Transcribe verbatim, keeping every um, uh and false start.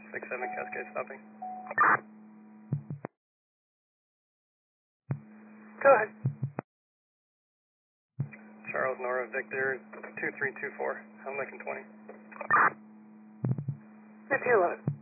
six seven Cascade stopping. Go ahead. Charles Nora Victor two three two four. I'm Lincoln twenty. fifteen eleven.